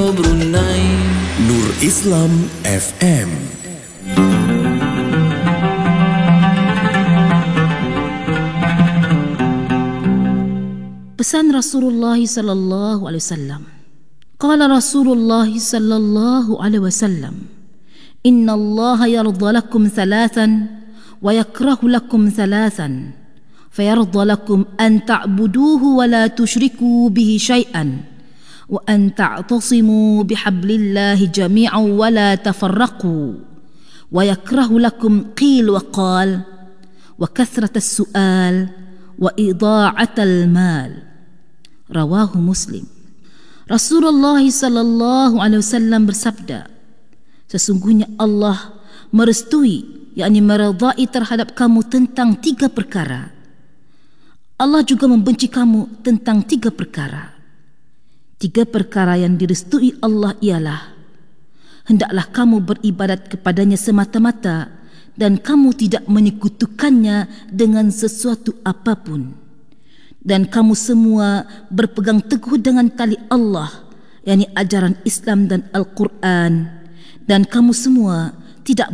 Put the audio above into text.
Brunei. Nur Islam FM. Pesan Rasulullah sallallahu alaihi wasallam. Qala Rasulullah sallallahu alaihi wasallam, "Inna Allah yarda lakum thalathan wa yakrahu lakum thalathan. Fayarda lakum an ta'buduhu wa la tushriku bihi shay'an wa an ta'tasimu bihablillahi jami'an wa la tafarraqu. Wa yakrahu lakum qil wa qal wa kathrata as-su'al wa ida'atal mal." Rawahu Muslim. Rasulullah sallallahu alaihi wasallam bersabda, sesungguhnya Allah merestui, yakni meredai terhadap kamu tentang 3 perkara. Allah juga membenci kamu tentang 3 perkara. 3 perkara yang direstui Allah ialah, hendaklah kamu beribadat kepadanya semata-mata dan kamu tidak menyekutukannya dengan sesuatu apapun. Dan kamu semua berpegang teguh dengan tali Allah, yakni ajaran Islam dan Al-Quran. Dan kamu semua tidak